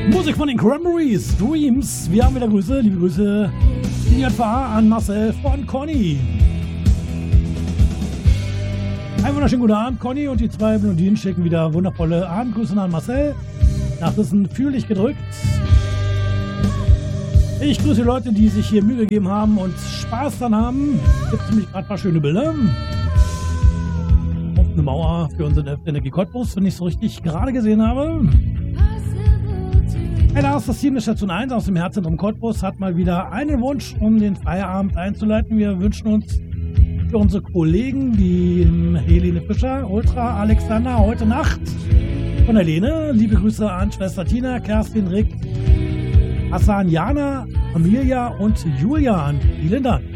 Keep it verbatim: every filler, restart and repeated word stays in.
Musik von den Cranberries, Dreams. Wir haben wieder Grüße, liebe Grüße in die J V A an Marcel von Conny. Einen wunderschönen guten Abend, Conny und die zwei Blondinen schicken wieder wundervolle Abendgrüße an Marcel. Nachrichten fühlig gedrückt. Ich grüße die Leute, die sich hier Mühe gegeben haben und Spaß dran haben. Gibt nämlich gerade ein paar schöne Bilder. Auf eine Mauer für unseren Energie Cottbus, wenn ich es so richtig gerade gesehen habe. Hey, da ist das Team der Station eins aus dem Herzzentrum Cottbus, hat mal wieder einen Wunsch, um den Feierabend einzuleiten. Wir wünschen uns für unsere Kollegen, die Helene Fischer, Ultra Alexander, heute Nacht von Helene. Liebe Grüße an Schwester Tina, Kerstin, Rick, Hassan, Jana, Amelia und Julian. Vielen Dank.